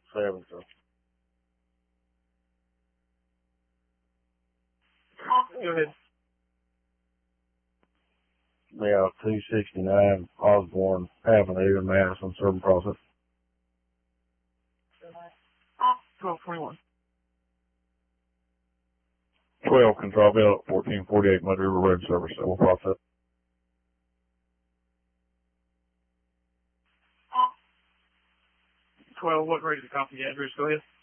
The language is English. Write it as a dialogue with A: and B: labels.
A: 7, sir.
B: Go ahead.
A: Yeah, 269 Osborne Avenue in Madison, serving process.
B: 1221.
C: 12, Control Bill 1448, Mud River Road Service, civil process.
B: 12, what grade is the copy address? Go ahead.